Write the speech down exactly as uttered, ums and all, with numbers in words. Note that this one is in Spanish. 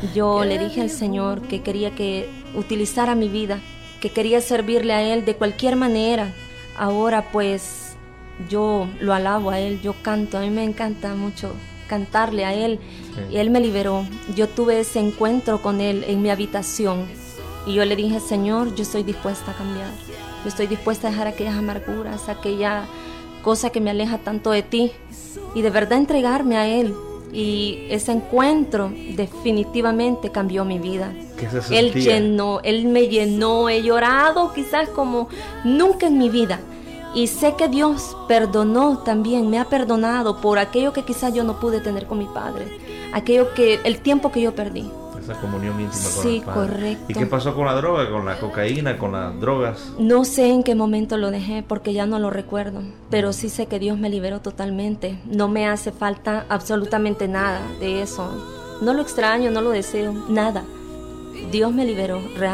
yo le dije al Señor que quería que utilizara mi vida, que quería servirle a Él de cualquier manera. Ahora pues yo lo alabo a Él, yo canto, a mí me encanta mucho cantarle a Él, sí. Y Él me liberó. Yo tuve ese encuentro con Él en mi habitación y yo le dije: Señor, yo estoy dispuesta a cambiar, yo estoy dispuesta a dejar aquellas amarguras, aquella cosa que me aleja tanto de ti, y de verdad entregarme a Él. Y ese encuentro definitivamente cambió mi vida. ¿Qué se sentía? Él llenó, Él me llenó, he llorado quizás como nunca en mi vida. Y sé que Dios perdonó también, me ha perdonado por aquello que quizás yo no pude tener con mi padre, aquello que, el tiempo que yo perdí. Esa comunión íntima con sí, el Padre. Correcto. ¿Y qué pasó con la droga, con la cocaína, con las drogas? No sé en qué momento lo dejé porque ya no lo recuerdo, pero sí sé que Dios me liberó totalmente. No me hace falta absolutamente nada de eso. No lo extraño, no lo deseo, nada. Dios me liberó realmente.